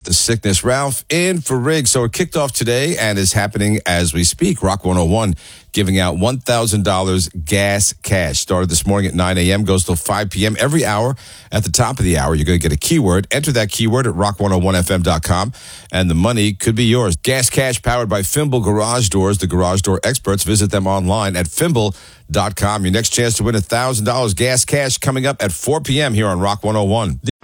the sickness. Ralph in for Riggs. So it kicked off today and is happening as we speak. Rock 101 giving out $1,000 gas cash. Started this morning at 9 a.m., goes till 5 p.m. Every hour. At the top of the hour, you're going to get a keyword. Enter that keyword at rock101fm.com, and the money could be yours. Gas cash powered by Fimble Garage Doors, the garage door experts. Visit them online at fimble.com. Your next chance to win $1,000 gas cash coming up at 4 p.m. here on Rock 101.